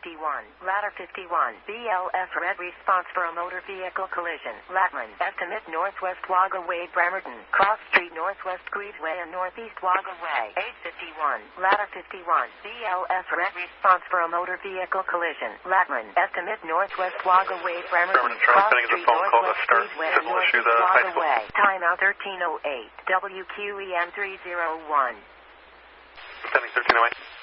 51, ladder 51, BLS red response for a motor vehicle collision. Latman, estimate northwest Wagga Way, Bremerton, Cross Street, northwest Greavesway and northeast Wagga Way. 851, ladder 51, BLS red response for a motor vehicle collision. Latman, estimate northwest Wagga Way, Bremerton, Cross Street, northwest Greavesway and northeast Wagga Way. Timeout 1308, WQEM 301. Sending 1308.